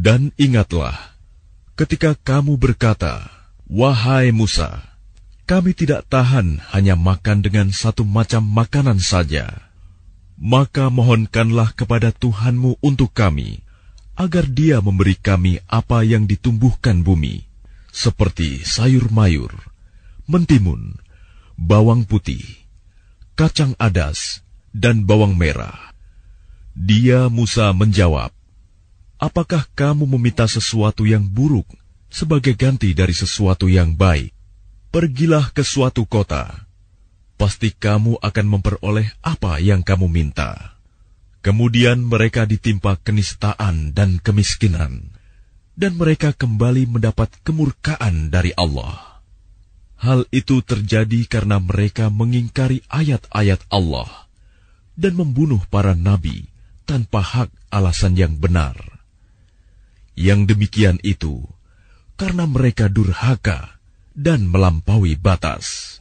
Dan ingatlah, ketika kamu berkata, "Wahai Musa, kami tidak tahan hanya makan dengan satu macam makanan saja. Maka mohonkanlah kepada Tuhanmu untuk kami, agar Dia memberi kami apa yang ditumbuhkan bumi, seperti sayur mayur, mentimun, bawang putih, kacang adas, dan bawang merah." Dia Musa menjawab, "Apakah kamu meminta sesuatu yang buruk sebagai ganti dari sesuatu yang baik? Pergilah ke suatu kota. Pasti kamu akan memperoleh apa yang kamu minta." Kemudian mereka ditimpa kenistaan dan kemiskinan, dan mereka kembali mendapat kemurkaan dari Allah. Hal itu terjadi karena mereka mengingkari ayat-ayat Allah dan membunuh para nabi tanpa hak alasan yang benar. Yang demikian itu karena mereka durhaka dan melampaui batas.